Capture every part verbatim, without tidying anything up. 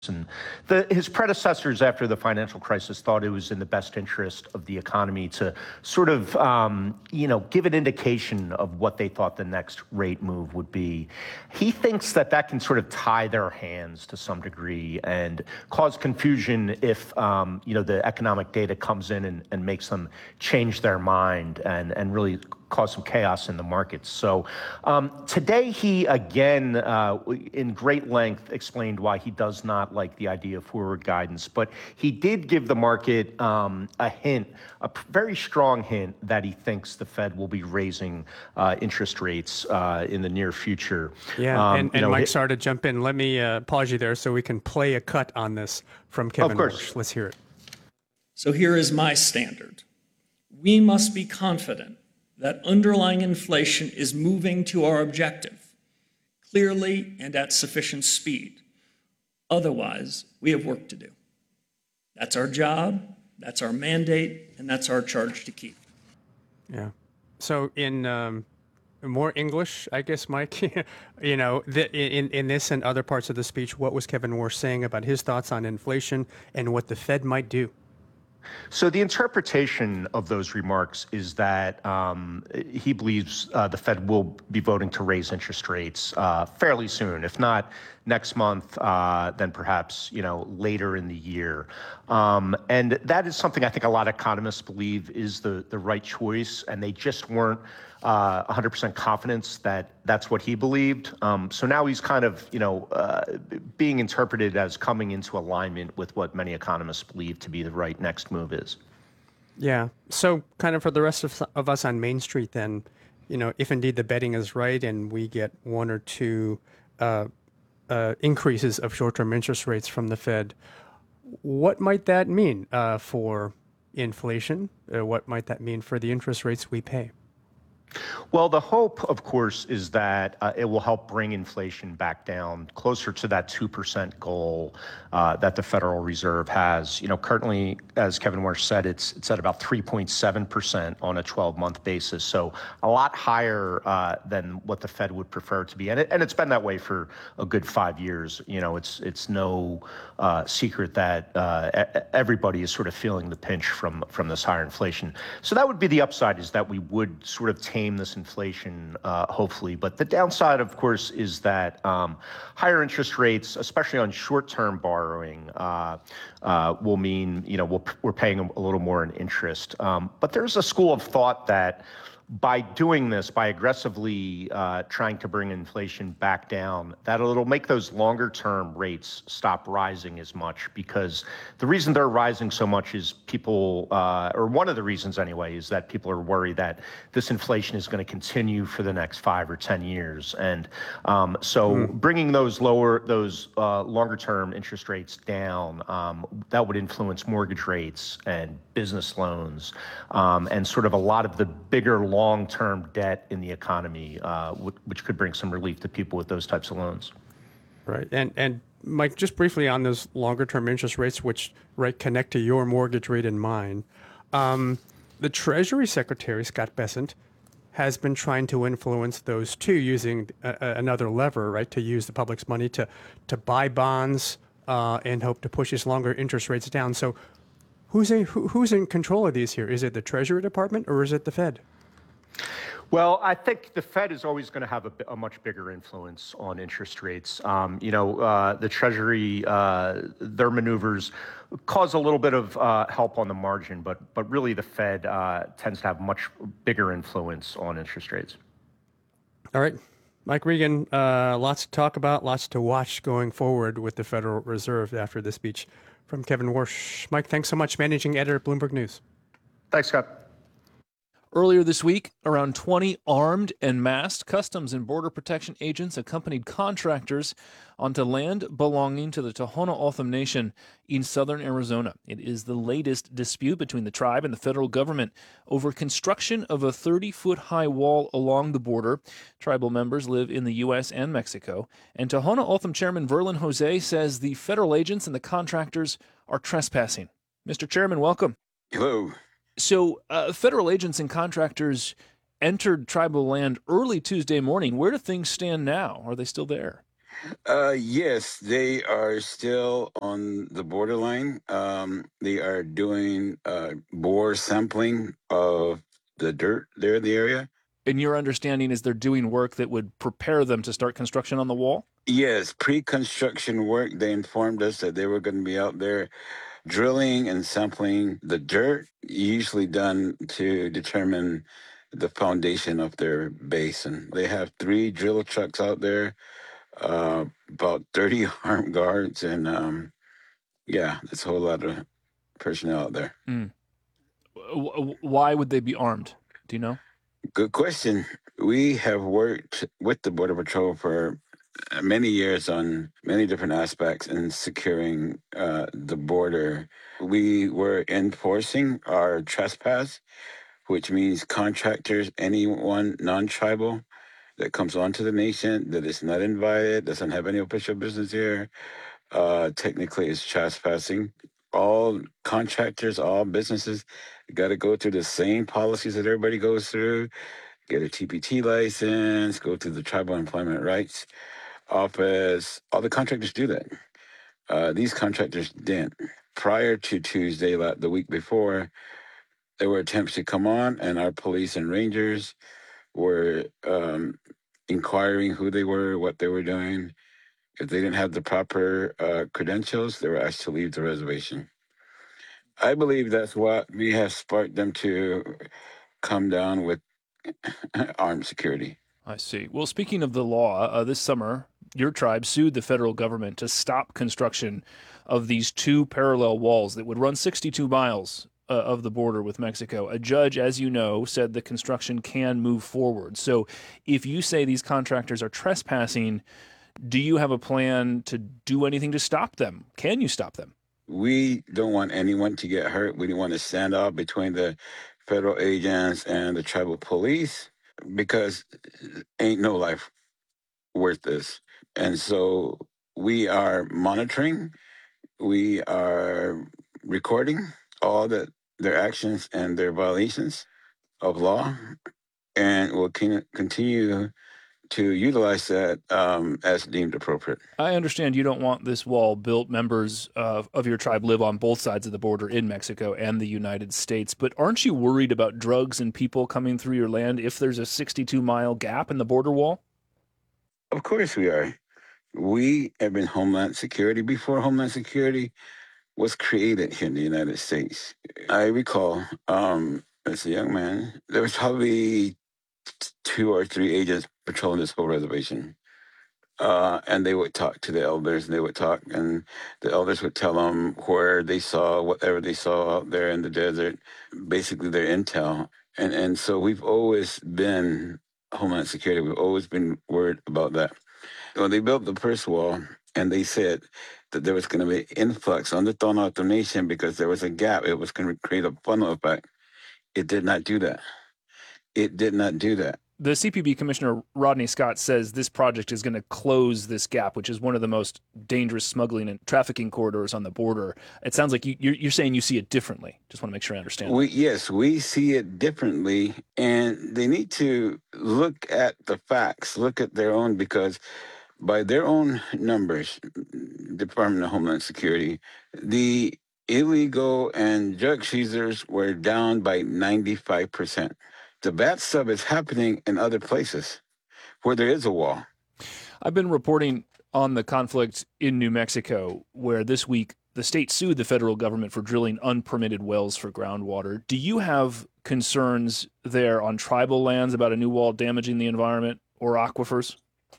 And the, his predecessors after the financial crisis thought it was in the best interest of the economy to sort of, um, you know, give an indication of what they thought the next rate move would be. He thinks that that can sort of tie their hands to some degree and cause confusion if, um, you know, the economic data comes in and, and makes them change their mind and, and really cause some chaos in the markets. So um, today he again, uh, in great length, explained why he does not like the idea of forward guidance, but he did give the market um, a hint, a very strong hint that he thinks the Fed will be raising uh, interest rates uh, in the near future. Yeah, um, and, and you know, Mike, it, sorry to jump in. Let me uh, pause you there so we can play a cut on this from Kevin Warsh. Let's hear it. So here is my standard. We must be confident that underlying inflation is moving to our objective, clearly and at sufficient speed. Otherwise, we have work to do. That's our job, that's our mandate, and that's our charge to keep. Yeah. So in um, more English, I guess, Mike, you know, the, in, in this and other parts of the speech, what was Kevin Warsh saying about his thoughts on inflation and what the Fed might do? So the interpretation of those remarks is that um, he believes uh, the Fed will be voting to raise interest rates uh, fairly soon, if not next month, uh, then perhaps, you know, later in the year. Um, and that is something I think a lot of economists believe is the, the right choice, and they just weren't uh, one hundred percent confidence that that's what he believed. Um, so now he's kind of, you know, uh, being interpreted as coming into alignment with what many economists believe to be the right next move is. Yeah. So kind of for the rest of, of us on Main Street then, you know, if indeed the betting is right and we get one or two uh, uh, increases of short-term interest rates from the Fed, what might that mean uh, for inflation? Uh, what might that mean for the interest rates we pay? Well, the hope, of course, is that uh, it will help bring inflation back down closer to that two percent goal uh, that the Federal Reserve has. You know, currently, as Kevin Warsh said, it's it's at about three point seven percent on a twelve-month basis, so a lot higher uh, than what the Fed would prefer to be. And, it, and it's been that way for a good five years. You know, it's it's no uh, secret that uh, everybody is sort of feeling the pinch from, from this higher inflation. So that would be the upside, is that we would sort of take this inflation, uh, hopefully. But the downside, of course, is that um, higher interest rates, especially on short-term borrowing, uh, uh, will mean, you know, we'll, we're paying a little more in interest. Um, but there's a school of thought that by doing this, by aggressively uh, trying to bring inflation back down, that it'll make those longer-term rates stop rising as much, because the reason they're rising so much is people, uh, or one of the reasons anyway, is that people are worried that this inflation is going to continue for the next five or ten years. And um, so mm. bringing those lower, those uh, longer-term interest rates down, um, that would influence mortgage rates and business loans, um, and sort of a lot of the bigger long long-term debt in the economy, uh, which could bring some relief to people with those types of loans. Right. And, and Mike, just briefly on those longer-term interest rates, which right connect to your mortgage rate and mine, um, the Treasury Secretary, Scott Bessent, has been trying to influence those too, using a, a, another lever, right, to use the public's money to, to buy bonds uh, and hope to push his longer interest rates down. So who's, a, who, who's in control of these here? Is it the Treasury Department or is it the Fed? Well, I think the Fed is always going to have a, a much bigger influence on interest rates. Um, you know, uh, the Treasury, uh, their maneuvers cause a little bit of uh, help on the margin, but but really the Fed uh, tends to have much bigger influence on interest rates. All right. Mike Regan, uh, lots to talk about, lots to watch going forward with the Federal Reserve after the speech from Kevin Warsh. Mike, thanks so much, Managing Editor at Bloomberg News. Thanks, Scott. Earlier this week, around twenty armed and masked Customs and Border Protection agents accompanied contractors onto land belonging to the Tohono O'odham Nation in southern Arizona. It is the latest dispute between the tribe and the federal government over construction of a thirty-foot-high wall along the border. Tribal members live in the U S and Mexico. And Tohono O'odham Chairman Verlin Jose says the federal agents and the contractors are trespassing. Mister Chairman, welcome. Hello. So uh, federal agents and contractors entered tribal land early Tuesday morning. Where do things stand now? Are they still there? Uh, yes, they are still on the borderline. Um, they are doing uh, bore sampling of the dirt there in the area. And your understanding is they're doing work that would prepare them to start construction on the wall? Yes, pre-construction work. They informed us that they were going to be out there drilling and sampling the dirt, usually done to determine the foundation of their basin. They have three drill trucks out there, uh, about thirty armed guards, and um, yeah, there's a whole lot of personnel out there. Mm. W- w- Why would they be armed? Do you know? Good question. We have worked with the Border Patrol for many years on many different aspects in securing uh, the border. We were enforcing our trespass, which means contractors, anyone non-tribal that comes onto the nation that is not invited, doesn't have any official business here, uh, technically is trespassing. All contractors, all businesses got to go through the same policies that everybody goes through, get a T P T license, go through the Tribal Employment Rights Office. All the contractors do that. Uh, these contractors didn't. Prior to Tuesday, the week before, there were attempts to come on, and our police and rangers were um, inquiring who they were, what they were doing. If they didn't have the proper uh, credentials, they were asked to leave the reservation. I believe that's what we have sparked them to come down with armed security. I see. Well, speaking of the law, uh, this summer, your tribe sued the federal government to stop construction of these two parallel walls that would run sixty-two miles uh, of the border with Mexico. A judge, as you know, said the construction can move forward. So if you say these contractors are trespassing, do you have a plan to do anything to stop them? Can you stop them? We don't want anyone to get hurt. We don't want to stand off between the federal agents and the tribal police because ain't no life worth this. And so we are monitoring, we are recording all the, their actions and their violations of law, and we'll continue to utilize that um, as deemed appropriate. I understand you don't want this wall built. Members of, of your tribe live on both sides of the border in Mexico and the United States, but aren't you worried about drugs and people coming through your land if there's a sixty-two mile gap in the border wall? Of course we are. We have been Homeland Security before Homeland Security was created here in the United States. I recall, um, as a young man, there was probably two or three agents patrolling this whole reservation. Uh, and they would talk to the elders, and they would talk, and the elders would tell them where they saw whatever they saw out there in the desert, basically their intel. And and so we've always been Homeland Security. We've always been worried about that. When they built the first wall, and they said that there was going to be influx on the Tohono O'odham Nation because there was a gap, it was going to create a funnel effect. It did not do that. It did not do that. The C P B Commissioner Rodney Scott says this project is going to close this gap, which is one of the most dangerous smuggling and trafficking corridors on the border. It sounds like you, you're, you're saying you see it differently. Just want to make sure I understand. We, yes, we see it differently, and they need to look at the facts, look at their own, because by their own numbers, Department of Homeland Security, the illegal and drug seizures were down by ninety-five percent. The bad stuff is happening in other places where there is a wall. I've been reporting on the conflict in New Mexico, where this week the state sued the federal government for drilling unpermitted wells for groundwater. Do you have concerns there on tribal lands about a new wall damaging the environment or aquifers?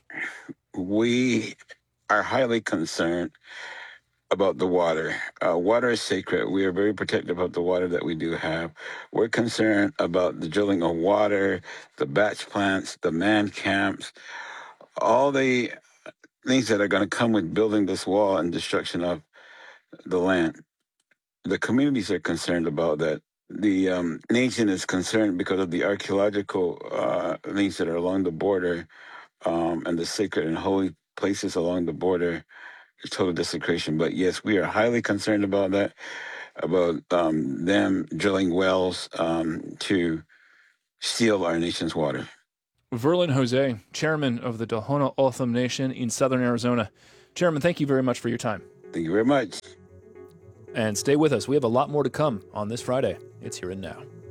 We are highly concerned about the water. Uh, water is sacred. We are very protective of the water that we do have. We're concerned about the drilling of water, the batch plants, the man camps, all the things that are going to come with building this wall and destruction of the land. The communities are concerned about that. The um, nation is concerned because of the archaeological uh, things that are along the border um, and the sacred and holy places along the border. Total desecration. But yes, we are highly concerned about that, about um, them drilling wells um, to steal our nation's water. Verlin Jose, chairman of the Tohono O'odham Nation in southern Arizona. Chairman, thank you very much for your time. Thank you very much. And stay with us. We have a lot more to come on this Friday. It's Here and Now.